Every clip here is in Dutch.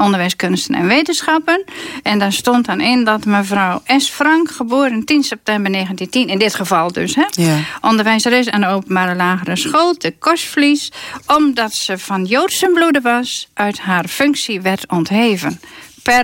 Onderwijs, Kunsten en Wetenschappen. En daar stond dan in dat mevrouw S. Frank, geboren 10 september 1910... in dit geval dus, onderwijzeres aan de openbare lagere school te Kostvlies... omdat ze van Joodse bloede was, uit haar functie werd ontheven. Per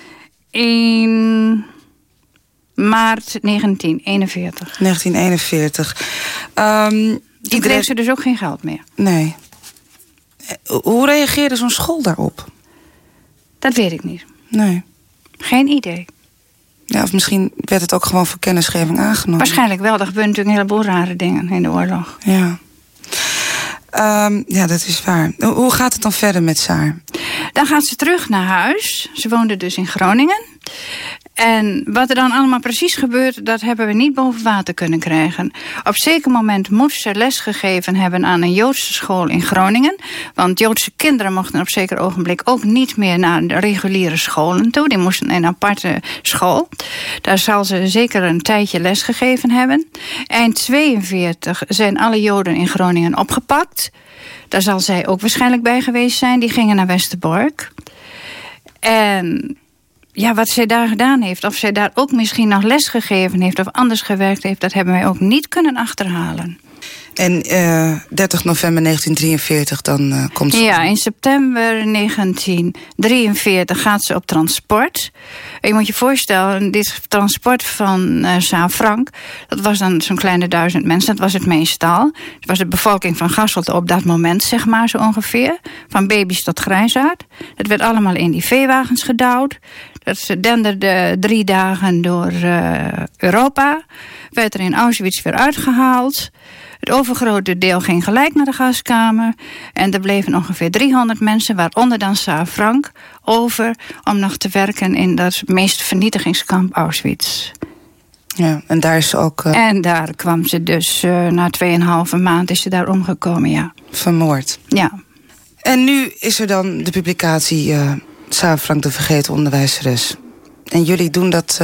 1 maart 1941. 1941. Toen kreeg ze dus ook geen geld meer. Nee. Hoe reageerde zo'n school daarop? Dat weet ik niet. Nee. Geen idee. Ja, of misschien werd het ook gewoon voor kennisgeving aangenomen. Waarschijnlijk wel. Er gebeuren natuurlijk een heleboel rare dingen in de oorlog. Ja. Ja, dat is waar. Hoe gaat het dan verder met Saar? Dan gaat ze terug naar huis. Ze woonde dus in Groningen. En wat er dan allemaal precies gebeurt, dat hebben we niet boven water kunnen krijgen. Op zeker moment moest ze lesgegeven hebben aan een Joodse school in Groningen. Want Joodse kinderen mochten op zeker ogenblik ook niet meer naar de reguliere scholen toe. Die moesten in een aparte school. Daar zal ze zeker een tijdje lesgegeven hebben. Eind 42 zijn alle Joden in Groningen opgepakt. Daar zal zij ook waarschijnlijk bij geweest zijn. Die gingen naar Westerbork. En ja, wat zij daar gedaan heeft, of zij daar ook misschien nog les gegeven heeft of anders gewerkt heeft, dat hebben wij ook niet kunnen achterhalen. En 30 november 1943 dan komt ze... Ja, in september 1943 gaat ze op transport. En je moet je voorstellen, dit transport van Saar Frank, dat was dan zo'n kleine 1000 mensen, dat was het meestal. Dat was de bevolking van Gasselte op dat moment, zeg maar, zo ongeveer. Van baby's tot grijsaard. Het werd allemaal in die veewagens gedouwd. Dat denderde 3 dagen door Europa. Werd er in Auschwitz weer uitgehaald. Het overgrote deel ging gelijk naar de gaskamer. En er bleven ongeveer 300 mensen, waaronder dan Saar Frank, over om nog te werken in dat meest vernietigingskamp Auschwitz. Ja, en daar is ze ook... En daar kwam ze dus, na 2,5 maand is ze daar omgekomen, ja. Vermoord. Ja. En nu is er dan de publicatie Saar Frank, de vergeten onderwijzeres. En jullie doen dat,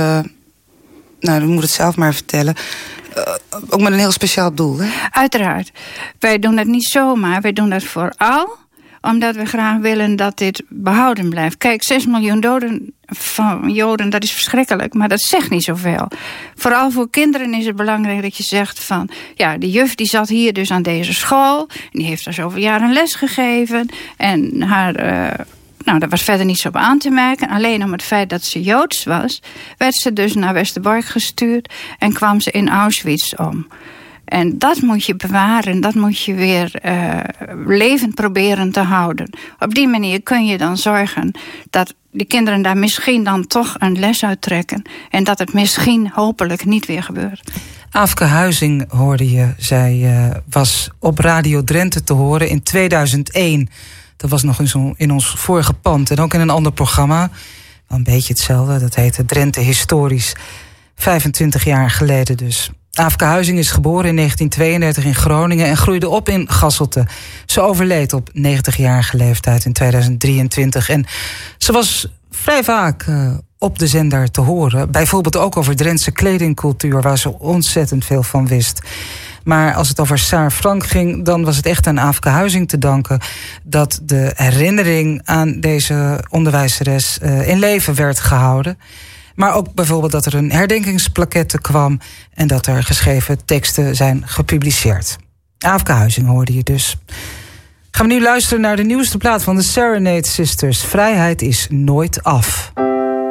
u moet het zelf maar vertellen, ook met een heel speciaal doel, hè? Uiteraard. Wij doen dat niet zomaar. Wij doen dat vooral omdat we graag willen dat dit behouden blijft. Kijk, 6 miljoen doden van Joden, dat is verschrikkelijk, maar dat zegt niet zoveel. Vooral voor kinderen is het belangrijk dat je zegt van, ja, de juf die zat hier dus aan deze school, en die heeft er zoveel jaren les gegeven, en haar... daar was verder niets op aan te merken. Alleen om het feit dat ze Joods was, werd ze dus naar Westerbork gestuurd en kwam ze in Auschwitz om. En dat moet je bewaren, dat moet je weer levend proberen te houden. Op die manier kun je dan zorgen dat de kinderen daar misschien dan toch een les uit trekken. En dat het misschien hopelijk niet weer gebeurt. Aafke Huizing hoorde je. Zij was op Radio Drenthe te horen in 2001. Dat was nog in ons vorige pand. En ook in een ander programma. Wel een beetje hetzelfde. Dat heette Drenthe Historisch. 25 jaar geleden dus. Aafke Huizing is geboren in 1932 in Groningen en groeide op in Gasselte. Ze overleed op 90-jarige leeftijd in 2023. En ze was vrij vaak op de zender te horen. Bijvoorbeeld ook over Drentse kledingcultuur, waar ze ontzettend veel van wist. Maar als het over Saar Frank ging, dan was het echt aan Aafke Huizing te danken dat de herinnering aan deze onderwijzeres in leven werd gehouden. Maar ook bijvoorbeeld dat er een herdenkingsplaquette kwam en dat er geschreven teksten zijn gepubliceerd. Aafke Huizing hoorde je dus. Gaan we nu luisteren naar de nieuwste plaat van de Serenade Sisters. Vrijheid is nooit af.